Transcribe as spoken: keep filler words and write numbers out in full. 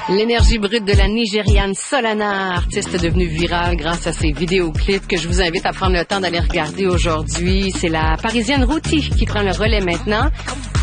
L'énergie brute de la Nigériane Solana, artiste devenue virale grâce à ses vidéoclips que je vous invite à prendre le temps d'aller regarder aujourd'hui. C'est la Parisienne Routy qui prend le relais maintenant.